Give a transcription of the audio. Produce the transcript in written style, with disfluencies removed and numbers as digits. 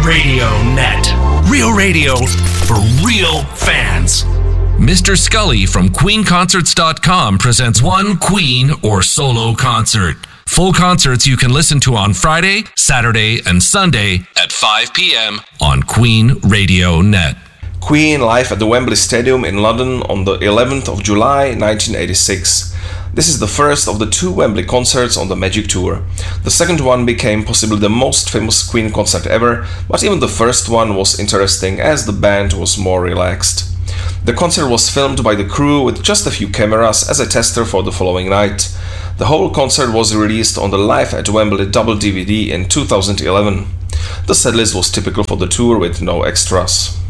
Radio Net. Real radio for real fans. Mr. Scully from QueenConcerts.com presents one Queen or solo concert. Full concerts you can listen to on Friday, Saturday, and Sunday at 5 p.m. on Queen Radio Net. Queen live at the Wembley Stadium in London on the 11th of July 1986. This is the first of the two Wembley concerts on the Magic Tour. The second one became possibly the most famous Queen concert ever, but even the first one was interesting as the band was more relaxed. The concert was filmed by the crew with just a few cameras as a tester for the following night. The whole concert was released on the Live at Wembley double DVD in 2011. The setlist was typical for the tour with no extras.